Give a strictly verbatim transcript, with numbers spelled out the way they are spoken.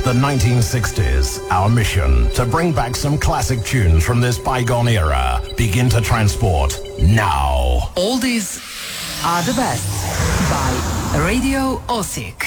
the nineteen sixties. Our mission, to bring back some classic tunes from this bygone era. Begin to transport now. Oldies are the best by Radio Osijek.